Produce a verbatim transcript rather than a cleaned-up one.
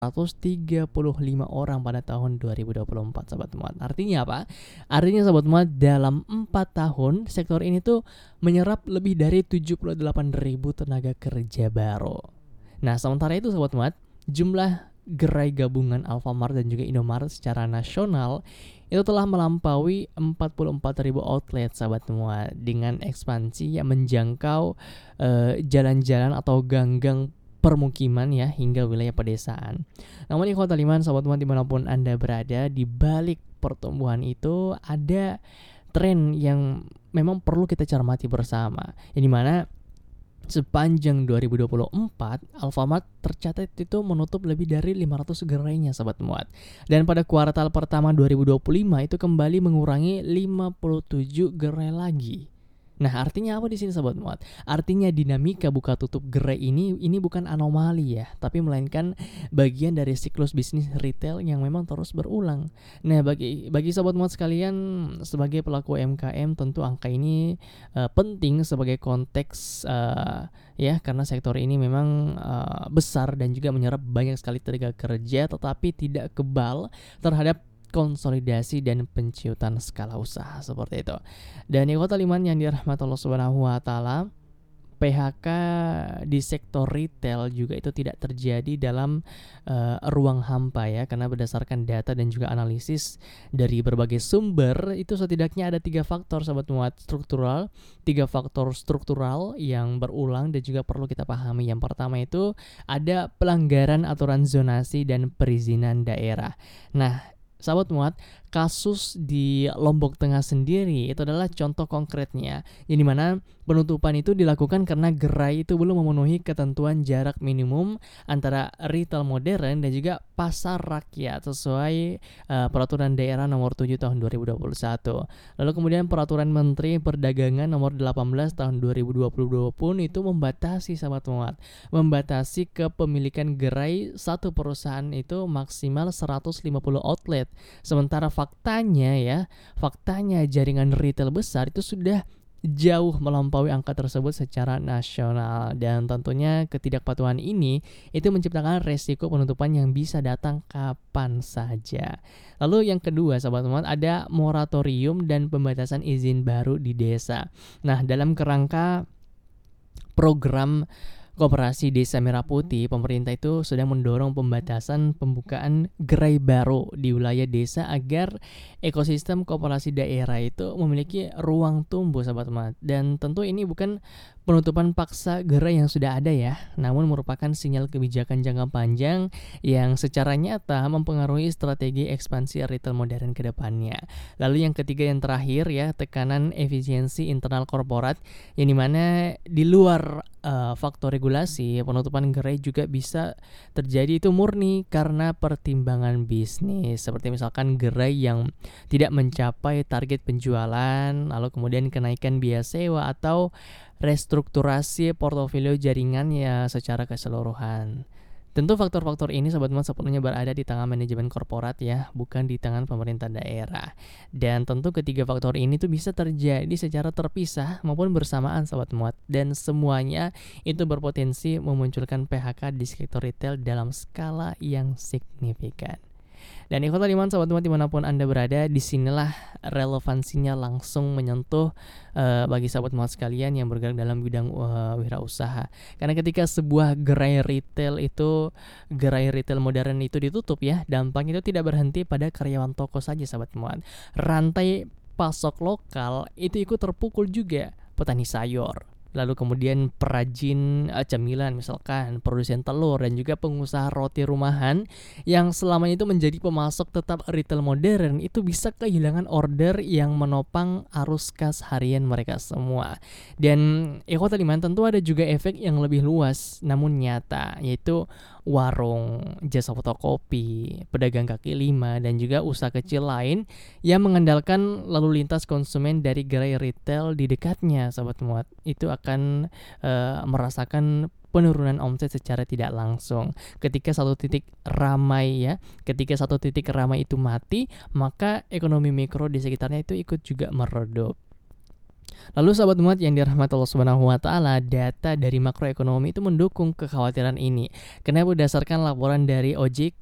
seratus tiga puluh lima orang pada tahun dua ribu dua puluh empat, Sobat Muat. Artinya apa? Artinya Sobat Muat, dalam empat tahun sektor ini tuh menyerap lebih dari tujuh puluh delapan ribu tenaga kerja baru. Nah, sementara itu Sobat Muat, jumlah gerai gabungan Alfamart dan juga Indomaret secara nasional itu telah melampaui empat puluh empat ribu outlet, Sobat Muat, dengan ekspansi yang menjangkau eh, jalan-jalan atau gang-gang permukiman ya hingga wilayah pedesaan. Namun di Kota Liman, Sobat Muat, dimanapun Anda berada, di balik pertumbuhan itu ada tren yang memang perlu kita cermati bersama, yang dimana sepanjang dua ribu dua puluh empat, Alfamart tercatat itu menutup lebih dari lima ratus gerainya, Sobat Muat. Dan pada kuartal pertama dua ribu dua puluh lima itu kembali mengurangi lima puluh tujuh gerai lagi. Nah, artinya apa di sini, Sobat Muat? Artinya dinamika buka tutup gerai ini ini bukan anomali ya, tapi melainkan bagian dari siklus bisnis retail yang memang terus berulang. Nah, bagi bagi Sobat Muat sekalian, sebagai pelaku U M K M tentu angka ini uh, penting sebagai konteks uh, ya, karena sektor ini memang uh, besar dan juga menyerap banyak sekali tenaga kerja, tetapi tidak kebal terhadap konsolidasi dan penciutan skala usaha seperti itu. Dan di Kota Liman yang dirahmati Allah Subhanahu wa taala, P H K di sektor retail juga itu tidak terjadi dalam uh, ruang hampa ya, karena berdasarkan data dan juga analisis dari berbagai sumber itu setidaknya ada tiga faktor, Sobat Muat, struktural, tiga faktor struktural yang berulang dan juga perlu kita pahami. Yang pertama itu ada pelanggaran aturan zonasi dan perizinan daerah. Nah, Sahabat Muat, kasus di Lombok Tengah sendiri itu adalah contoh konkretnya, yang dimana penutupan itu dilakukan karena gerai itu belum memenuhi ketentuan jarak minimum antara retail modern dan juga pasar rakyat sesuai uh, peraturan daerah nomor tujuh tahun dua ribu dua puluh satu. Lalu kemudian peraturan Menteri Perdagangan nomor delapan belas tahun dua ribu dua puluh dua pun itu membatasi, Sahabat Muat, membatasi kepemilikan gerai satu perusahaan itu maksimal seratus lima puluh outlet. Sementara faktanya ya, faktanya jaringan retail besar itu sudah jauh melampaui angka tersebut secara nasional, dan tentunya ketidakpatuhan ini itu menciptakan resiko penutupan yang bisa datang kapan saja. Lalu yang kedua, Sahabat Muat, ada moratorium dan pembatasan izin baru di desa. Nah, dalam kerangka program Koperasi Desa Merah Putih, pemerintah itu sedang mendorong pembatasan pembukaan gerai baru di wilayah desa agar ekosistem koperasi daerah itu memiliki ruang tumbuh, Sahabat Muat. Dan tentu ini bukan penutupan paksa gerai yang sudah ada ya, namun merupakan sinyal kebijakan jangka panjang yang secara nyata mempengaruhi strategi ekspansi retail modern ke depannya. Lalu yang ketiga, yang terakhir ya, tekanan efisiensi internal korporat, yang dimana di luar uh, faktor regulasi, penutupan gerai juga bisa terjadi itu murni karena pertimbangan bisnis, seperti misalkan gerai yang tidak mencapai target penjualan, lalu kemudian kenaikan biaya sewa atau restrukturasi portofolio jaringannya secara keseluruhan. Tentu faktor-faktor ini, Sobat Muat, sepenuhnya berada di tangan manajemen korporat ya, bukan di tangan pemerintah daerah. Dan tentu ketiga faktor ini tuh bisa terjadi secara terpisah maupun bersamaan, Sobat Muat. Dan semuanya itu berpotensi memunculkan P H K di sektor retail dalam skala yang signifikan. Dan di Kota Liman, Sobat Muat, dimanapun Anda berada, disinilah relevansinya langsung menyentuh uh, bagi Sobat Muat sekalian yang bergerak dalam bidang uh, wirausaha. Karena ketika sebuah gerai retail itu, gerai retail modern itu ditutup ya, dampaknya itu tidak berhenti pada karyawan toko saja, Sobat Muat. Rantai pasok lokal itu ikut terpukul juga, petani sayur, lalu kemudian perajin uh, cemilan misalkan, produsen telur, dan juga pengusaha roti rumahan yang selama itu menjadi pemasok tetap retail modern itu bisa kehilangan order yang menopang arus kas harian mereka semua. Dan di Kota Liman tentu ada juga efek yang lebih luas namun nyata, yaitu warung, jasa fotokopi, pedagang kaki lima, dan juga usaha kecil lain yang mengandalkan lalu lintas konsumen dari gerai retail di dekatnya, Sobat Muat. Itu akan uh, merasakan penurunan omset secara tidak langsung. Ketika satu titik ramai ya, ketika satu titik ramai itu mati, maka ekonomi mikro di sekitarnya itu ikut juga meredup. Lalu sahabat muat yang dirahmati Allah Subhanahu wa taala, data dari makroekonomi itu mendukung kekhawatiran ini. Karena berdasarkan laporan dari O J